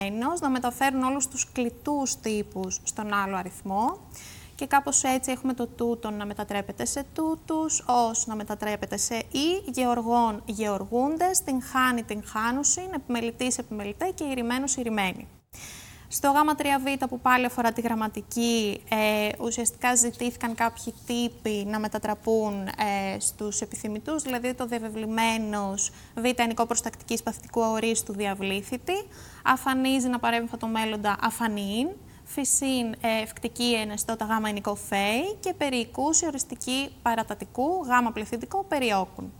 να μεταφέρουν όλους τους κλειτούς τύπους στον άλλο αριθμό και κάπως έτσι έχουμε το τούτον να μετατρέπεται σε τούτους, ως να μετατρέπεται σε ή, γεωργών, γεωργούντες, την χάνη, την χάνουσιν, επιμελητής, επιμελητέ και ηρημένους, ηρημένοι. Στο Γ3β που πάλι αφορά τη γραμματική, ουσιαστικά ζητήθηκαν κάποιοι τύποι να μετατραπούν στους επιθυμητούς, δηλαδή το διαβεβλημένος β ενικό προστακτικής παθητικού αορίστου διαβλήθητη, αφανίζει να παρέμβει το μέλλοντα αφανίν, φυσίν ευκτική ενεστώτα γ ενικό φέη και περιοικούς οριστική παρατατικού γ πληθυντικό περιόκουν.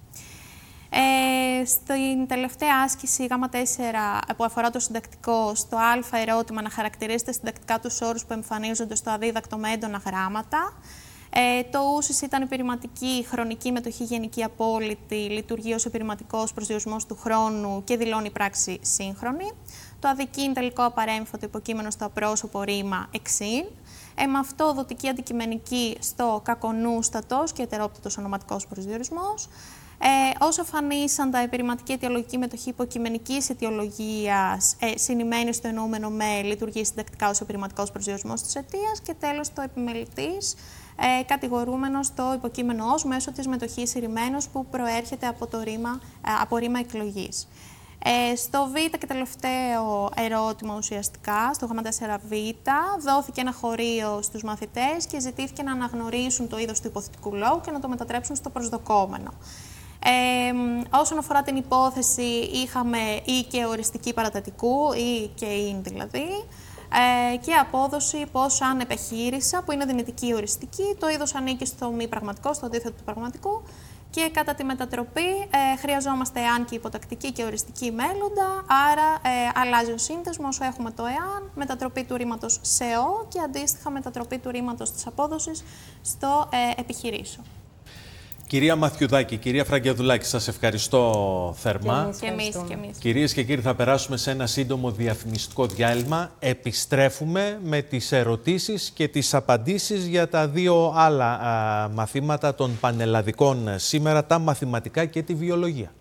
Στην τελευταία άσκηση Γ4 που αφορά το συντακτικό, στο α ερώτημα να χαρακτηρίσετε συντακτικά τους όρους που εμφανίζονται στο αδίδακτο με έντονα γράμματα. Το ούσις ήταν επιρρηματική, χρονική μετοχή γενική απόλυτη, λειτουργεί ως επιρρηματικός προσδιορισμός του χρόνου και δηλώνει πράξη σύγχρονη. Το αδική είναι τελικό απαρέμφατο υποκείμενο στο απρόσωπο ρήμα εξήν. Με αυτό δοτική αντικειμενική στο κακονούστατος και ετερόπτωτος ονοματικός προσδιορισμός. Όσο φανήσαν τα επιρρηματική αιτιολογική μετοχή υποκειμενικής αιτιολογίας συνημμένη στο εννοούμενο με λειτουργεί συντακτικά ως επιρρηματικός προσδιορισμός της αιτίας και τέλος το επιμελητής κατηγορούμενος στο υποκείμενο ως μέσω της μετοχής ηρημένος που προέρχεται από ρήμα εκλογής. Στο Β και τελευταίο ερώτημα ουσιαστικά, στο Γ4β, δόθηκε ένα χωρίο στους μαθητές και ζητήθηκε να αναγνωρίσουν το είδος του υποθετικού λόγου και να το μετατρέψουν στο προσδοκόμενο. Όσον αφορά την υπόθεση, είχαμε ή και οριστική παρατατικού, ή και ίν δηλαδή, και απόδοση πως αν επεχείρησα, που είναι δυνητική οριστική, το είδος ανήκει στο μη πραγματικό, στο αντίθετο του πραγματικού, και κατά τη μετατροπή χρειαζόμαστε εάν και υποτακτική και οριστική μέλλοντα, άρα αλλάζει ο σύνδεσμος, έχουμε το εάν, μετατροπή του ρήματος σε ο και αντίστοιχα μετατροπή του ρήματος της απόδοσης στο επιχειρήσω. Κυρία Μαθιουδάκη, κυρία Φραγκεδουλάκη, σας ευχαριστώ θερμά. Και εμείς. Κυρίες και κύριοι, θα περάσουμε σε ένα σύντομο διαφημιστικό διάλειμμα. Επιστρέφουμε με τις ερωτήσεις και τις απαντήσεις για τα δύο άλλα μαθήματα των πανελλαδικών σήμερα, τα μαθηματικά και τη βιολογία.